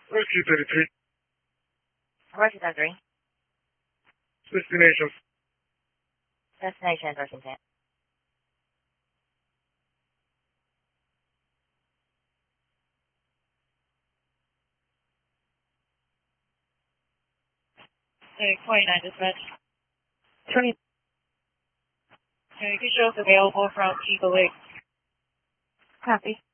Rescue 33. Rescue 33. Destination. Destination, Washington. Hey, 29 dispatch. 20. Can you show us available from Eagle Lake? Copy.